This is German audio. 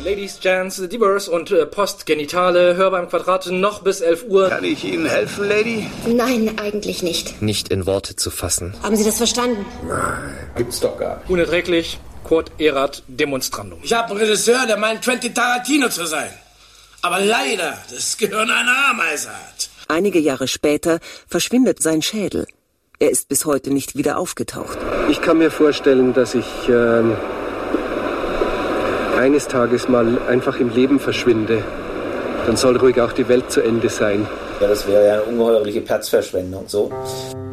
Ladies, Gents, Divers und Postgenitale, hörbar im Quadrat noch bis 11 Uhr. Kann ich Ihnen helfen, Lady? Nein, eigentlich nicht. Nicht in Worte zu fassen. Haben Sie das verstanden? Nein, gibt's doch gar nicht. Unerträglich, Quod erat demonstrandum. Ich habe einen Regisseur, der meint, Quentin Tarantino zu sein. Aber leider das Gehirn einer Ameise hat. Einige Jahre später verschwindet sein Schädel. Er ist bis heute nicht wieder aufgetaucht. Ich kann mir vorstellen, dass ich eines Tages mal einfach im Leben verschwinde. Dann soll ruhig auch die Welt zu Ende sein. Ja, das wäre ja eine ungeheuerliche Platzverschwendung, so.